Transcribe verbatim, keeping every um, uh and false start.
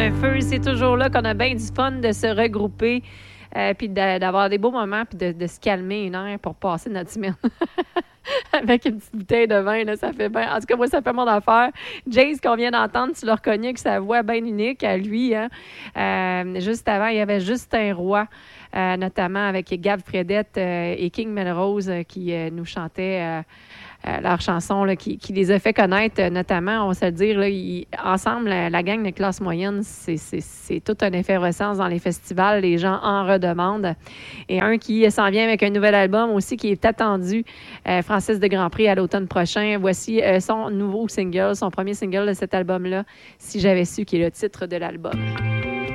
un feu. C'est toujours là qu'on a bien du fun de se regrouper, euh, puis de, d'avoir des beaux moments, puis de, de se calmer une heure pour passer notre semaine. Avec une petite bouteille de vin, là, ça fait bien. En tout cas, moi, ça fait mon affaire. Jace, qu'on vient d'entendre, tu l'as reconnu avec sa voix bien unique à lui. Hein? Euh, juste avant, il y avait Justin Roy, euh, notamment avec Gab Fredette euh, et King Melrose euh, qui euh, nous chantaient euh, euh, leur chanson là, qui, qui les a fait connaître, euh, notamment, on va se le dire, là, ils- ensemble, la, la gang de classe moyenne, c'est, c'est, c'est toute une effervescence dans les festivals. Les gens en redemandent. Et un qui s'en vient avec un nouvel album aussi qui est attendu, euh, Francis de Grandpré, à l'automne prochain. Voici euh, son nouveau single, son premier single de cet album-là, Si j'avais su, qui est le titre de l'album.